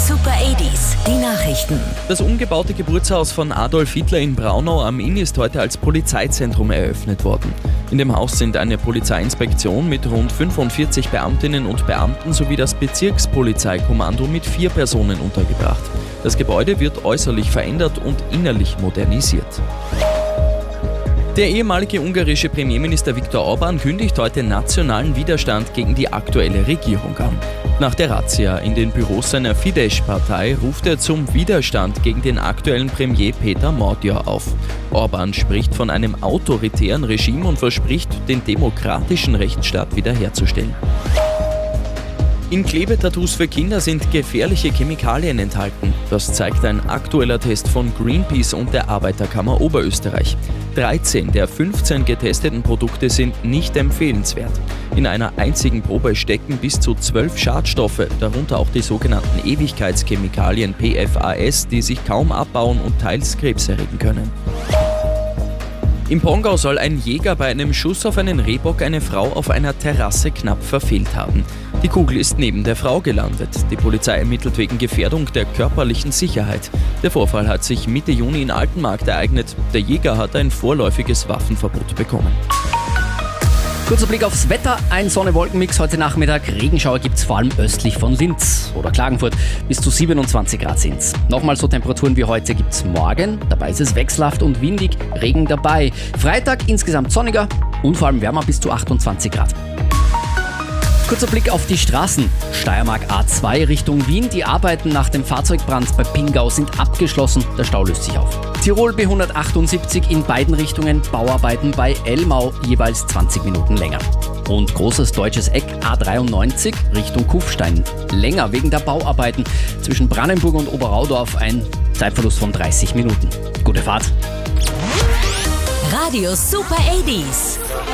Super 80s, die Nachrichten. Das umgebaute Geburtshaus von Adolf Hitler in Braunau am Inn ist heute als Polizeizentrum eröffnet worden. In dem Haus sind eine Polizeiinspektion mit rund 45 Beamtinnen und Beamten sowie das Bezirkspolizeikommando mit 4 Personen untergebracht. Das Gebäude wird äußerlich verändert und innerlich modernisiert. Der ehemalige ungarische Premierminister Viktor Orbán kündigt heute nationalen Widerstand gegen die aktuelle Regierung an. Nach der Razzia in den Büros seiner Fidesz-Partei ruft er zum Widerstand gegen den aktuellen Premier Péter Magyar auf. Orbán spricht von einem autoritären Regime und verspricht, den demokratischen Rechtsstaat wiederherzustellen. In Klebetattoos für Kinder sind gefährliche Chemikalien enthalten. Das zeigt ein aktueller Test von Greenpeace und der Arbeiterkammer Oberösterreich. 13 der 15 getesteten Produkte sind nicht empfehlenswert. In einer einzigen Probe stecken bis zu 12 Schadstoffe, darunter auch die sogenannten Ewigkeitschemikalien PFAS, die sich kaum abbauen und teils Krebs erregen können. Im Pongau soll ein Jäger bei einem Schuss auf einen Rehbock eine Frau auf einer Terrasse knapp verfehlt haben. Die Kugel ist neben der Frau gelandet. Die Polizei ermittelt wegen Gefährdung der körperlichen Sicherheit. Der Vorfall hat sich Mitte Juni in Altenmarkt ereignet. Der Jäger hat ein vorläufiges Waffenverbot bekommen. Kurzer Blick aufs Wetter, ein Sonne-Wolken-Mix heute Nachmittag. Regenschauer gibt es vor allem östlich von Linz oder Klagenfurt. Bis zu 27 Grad sind's. Nochmal so Temperaturen wie heute gibt's morgen. Dabei ist es wechselhaft und windig, Regen dabei. Freitag insgesamt sonniger und vor allem wärmer bis zu 28 Grad. Kurzer Blick auf die Straßen. Steiermark A2 Richtung Wien. Die Arbeiten nach dem Fahrzeugbrand bei Pingau sind abgeschlossen. Der Stau löst sich auf. Tirol B178 in beiden Richtungen. Bauarbeiten bei Elmau jeweils 20 Minuten länger. Und großes deutsches Eck A93 Richtung Kufstein. Länger wegen der Bauarbeiten. Zwischen Brannenburg und Oberaudorf ein Zeitverlust von 30 Minuten. Gute Fahrt. Radio Super 80s.